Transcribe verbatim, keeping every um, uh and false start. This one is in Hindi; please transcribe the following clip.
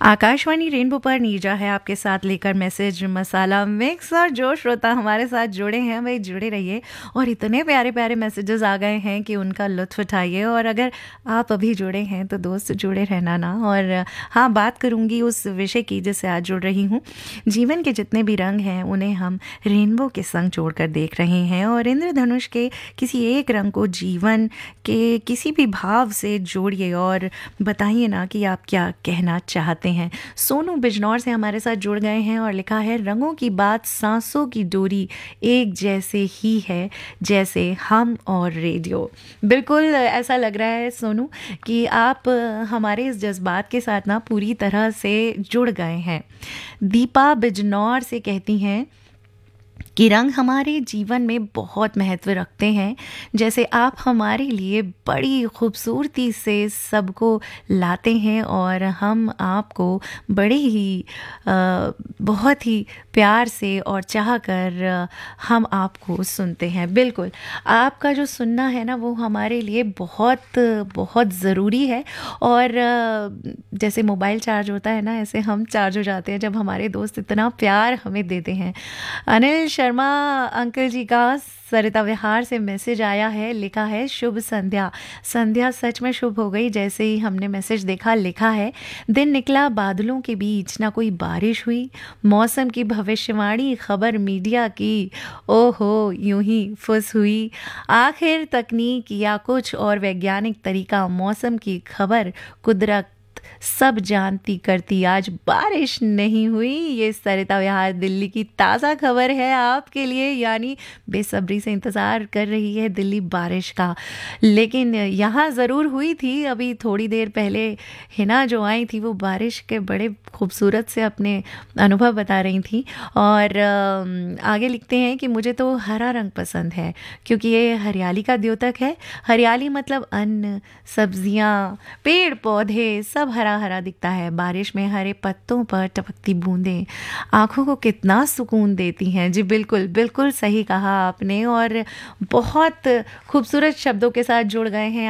आकाशवाणी रेनबो पर नीरजा है आपके साथ लेकर मैसेज मसाला मिक्स। और जो श्रोता हमारे साथ जुड़े हैं वही जुड़े रहिए। और इतने प्यारे प्यारे मैसेजेस आ गए हैं कि उनका लुत्फ उठाइए। और अगर आप अभी जुड़े हैं तो दोस्त जुड़े रहना ना। और हाँ, बात करूँगी उस विषय की जिससे आज जुड़ रही हूँ। जीवन के जितने भी रंग हैं उन्हें हम रेनबो के संग जोड़कर देख रहे हैं। और इंद्रधनुष के किसी एक रंग को जीवन के किसी भी भाव से जोड़िए और बताइए ना कि आप क्या कहना चाहते हैं। सोनू बिजनौर से हमारे साथ जुड़ गए हैं और लिखा है, रंगों की बात सांसों की डोरी एक जैसे ही है जैसे हम और रेडियो। बिल्कुल ऐसा लग रहा है सोनू कि आप हमारे इस जज्बात के साथ ना पूरी तरह से जुड़ गए हैं। दीपा बिजनौर से कहती हैं कि रंग हमारे जीवन में बहुत महत्व रखते हैं। जैसे आप हमारे लिए बड़ी खूबसूरती से सबको लाते हैं और हम आपको बड़े ही आ, बहुत ही प्यार से और चाह कर आ, हम आपको सुनते हैं। बिल्कुल, आपका जो सुनना है ना वो हमारे लिए बहुत बहुत ज़रूरी है। और आ, जैसे मोबाइल चार्ज होता है ना, ऐसे हम चार्ज हो जाते हैं जब हमारे दोस्त इतना प्यार हमें देते हैं। अनिल शर्मा अंकल जी का सरिता विहार से मैसेज आया है, लिखा है, शुभ संध्या। संध्या सच में शुभ हो गई जैसे ही हमने मैसेज देखा। लिखा है, दिन निकला बादलों के बीच, ना कोई बारिश हुई, मौसम की भविष्यवाणी खबर मीडिया की ओहो यूं ही फुस हुई। आखिर तकनीक या कुछ और वैज्ञानिक तरीका, मौसम की खबर कुदरत सब जानती करती, आज बारिश नहीं हुई। ये सरिता विहार दिल्ली की ताज़ा खबर है आपके लिए, यानी बेसब्री से इंतज़ार कर रही है दिल्ली बारिश का। लेकिन यहाँ ज़रूर हुई थी, अभी थोड़ी देर पहले हिना जो आई थी वो बारिश के बड़े खूबसूरत से अपने अनुभव बता रही थी। और आगे लिखते हैं कि मुझे तो हरा रंग पसंद है क्योंकि ये हरियाली का द्योतक है। हरियाली मतलब अन्न, सब्जियाँ, पेड़ पौधे सब हरा हरा दिखता है। बारिश में हरे पत्तों पर टपकती बूंदें आंखों को कितना सुकून देती हैं। जी बिल्कुल बिल्कुल सही कहा आपने और बहुत खूबसूरत शब्दों के साथ जुड़ गए हैं